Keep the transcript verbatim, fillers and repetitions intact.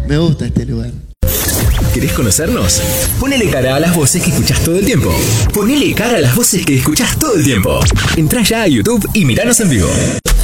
Me gusta este lugar. ¿Querés conocernos? Ponele cara a las voces que escuchás todo el tiempo. Ponele cara a las voces que escuchás todo el tiempo. Entrá ya a YouTube y miranos en vivo.